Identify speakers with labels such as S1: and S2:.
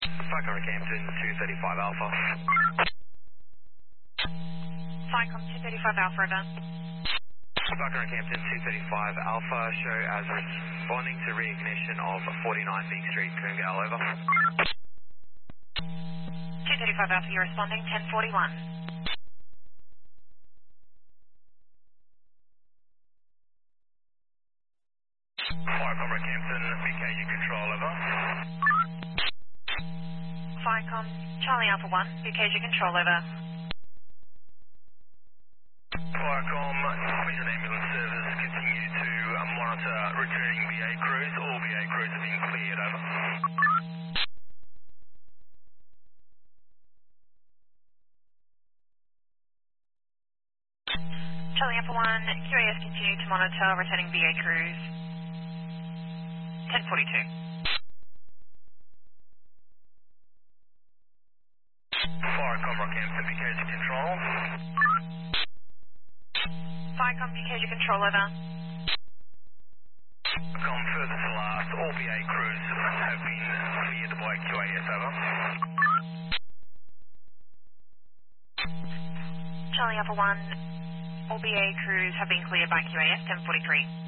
S1: Falcon Rockhampton 235 Alpha.
S2: Falcon 235 Alpha, over.
S1: Falcon Rockhampton 235 Alpha, show as responding to reignition of 49 Big Street, Coongale, over.
S2: 235 Alpha, you're responding, 1041.
S1: Falcon Rockhampton, BKG control, over.
S2: Falcon, Charlie Alpha 1, BKG control, over.
S1: Falcon, Queensland Ambulance Service continue to monitor returning BA crews. All BA crews have been cleared, over.
S2: Charlie Alpha 1, QAS continue to monitor returning BA crews. 1042.
S1: Falcon Rockhampton, BKG control.
S2: Falcon, BKG control, over.
S1: Falcon, further to last, all BA crews have been cleared by QAS, over.
S2: Charlie Alpha 1, all BA crews have been cleared by QAS, 1043.